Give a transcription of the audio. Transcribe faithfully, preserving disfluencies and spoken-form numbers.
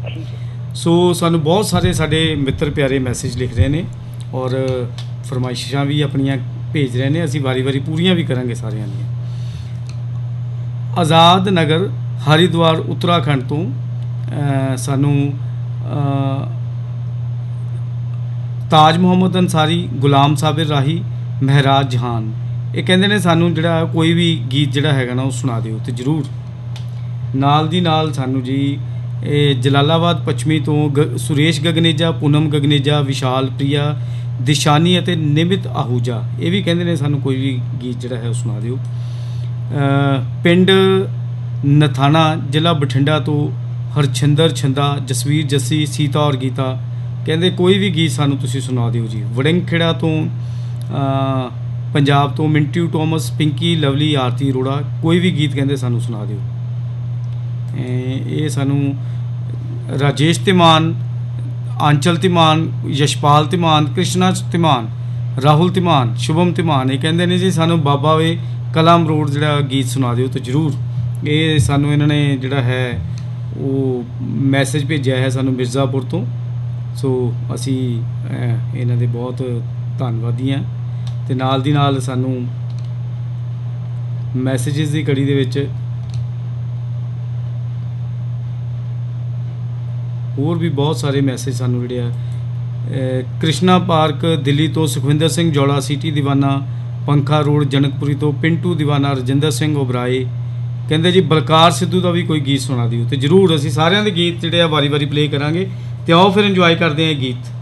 सो सानू बहुत सारे साडे मित्र प्यारे मैसेज लिख रहे हैं और फरमाइशां भी अपनियां भेज रहे हैं। असीं वारी वारी पूरियां भी करांगे सारियां दी। आज़ाद नगर हरिद्वार उत्तराखंड तो सानू ताज मुहम्मद अंसारी, गुलाम साबिर राही, महराज जहान ये कहते हैं सानू जिहड़ा कोई भी गीत जिहड़ा हैगा ना वो सुना दिओ। तो जरूर नाल दी नाल सानू जी जलालाबाद पश्चिमी तो ग सुरेश गगनेजा, पूनम गगनेजा, विशाल प्रिया, दिशानी अते निमित आहूजा ये भी कहते हैं सानू कोई भी गीत जिहड़ा है सुना दिओ। पिंड नथाना जिला बठिंडा तो हरछिंदर छंदा, जसवीर जस्सी, सीता और गीता कहते कोई भी गीत सानू तुसीं सुना दिओ जी। वड़िंगखेड़ा तो पंजाब तो मिंटू टॉमस, पिंकी, लवली, आरती अरोड़ा कोई भी गीत कहते सानू सुना दिओ। ये सानू राजेश तिमान, आंचल तिमान, यशपाल तिमान, कृष्णा तिमान, राहुल तिमान, शुभम तिमान ये कहते हैं जी सानू बाबा वे कलाम रोड जिहड़ा गीत सुना दिओ। तो जरूर ये सानू इन्होंने जिहड़ा है वो मैसेज भेजा है सानू मिर्ज़ापुर तो। सो असी इन्हां दे बहुत धन्नवादी हाँ। ते नाल दी नाल सानू मैसेजेस की कड़ी दे विच होर भी बहुत सारे मैसेज सानू जिहड़े आ। कृष्णा पार्क दिल्ली तो सुखविंदर सिंह जौड़ा, सिटी दीवाना, पंखा रोड जनकपुरी तो पिंटू दीवाना, रजिंदर सिंह ओबराए कहते जी बलकार सिद्धू का भी कोई गीत सुना दिओ। तो जरूर असीं सारिਆਂ ਦੇ गीत जिहड़े आ वारी वारी प्ले करांगे। तो आओ फिर इंजॉय करते हैं गीत।